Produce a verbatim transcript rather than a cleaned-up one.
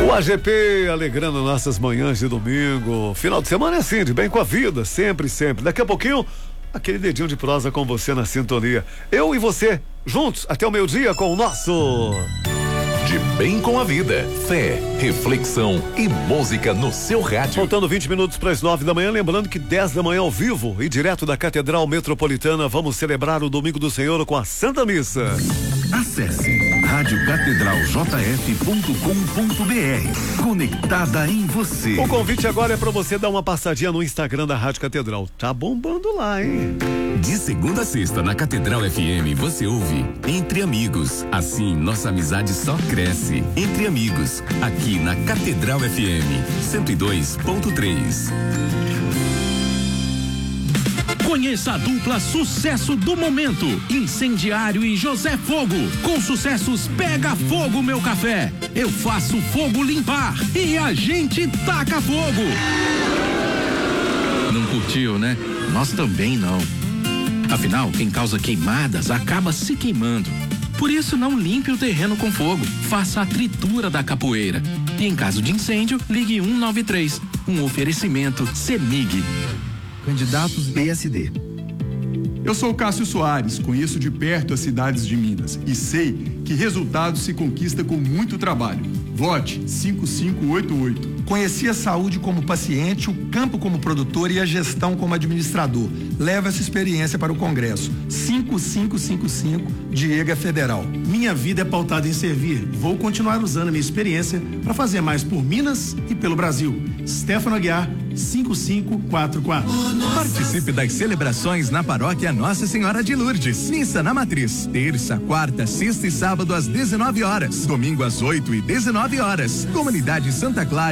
O A G P alegrando nossas manhãs de domingo. Final de semana é assim, de bem com a vida, sempre, sempre. Daqui a pouquinho, aquele dedinho de prosa com você na sintonia. Eu e você, juntos, até o meio-dia com o nosso... De bem com a vida, fé, reflexão e música no seu rádio. Faltando vinte minutos para as nove da manhã, lembrando que dez da manhã ao vivo e direto da Catedral Metropolitana, vamos celebrar o Domingo do Senhor com a Santa Missa. Acesse rádio catedral j f ponto com ponto b r. Conectada em você. O convite agora é para você dar uma passadinha no Instagram da Rádio Catedral. Tá bombando lá, hein? De segunda a sexta na Catedral F M você ouve Entre Amigos. Assim nossa amizade só cresce. Entre Amigos, aqui na Catedral F M cento e dois ponto três. Conheça a dupla sucesso do momento, Incendiário e José Fogo, com sucessos Pega Fogo Meu Café, Eu Faço Fogo Limpar e A Gente Taca Fogo. Não curtiu, né? Nós também não. Afinal, quem causa queimadas acaba se queimando. Por isso, não limpe o terreno com fogo, faça a tritura da capoeira. E em caso de incêndio, ligue um nove três. Um oferecimento CEMIG. Candidatos B S D. Eu sou Cássio Soares, conheço de perto as cidades de Minas e sei que resultados se conquista com muito trabalho. Vote cinco cinco oito oito. Conheci a saúde como paciente, o campo como produtor e a gestão como administrador. Leva essa experiência para o Congresso. cinco cinco cinco cinco, Diego Federal. Minha vida é pautada em servir. Vou continuar usando a minha experiência para fazer mais por Minas e pelo Brasil. Stefano Aguiar, cinco cinco quatro quatro. Participe das celebrações na paróquia Nossa Senhora de Lourdes. Missa na Matriz. Terça, quarta, sexta e sábado às dezenove horas. Domingo às oito e dezenove horas. Comunidade Santa Clara.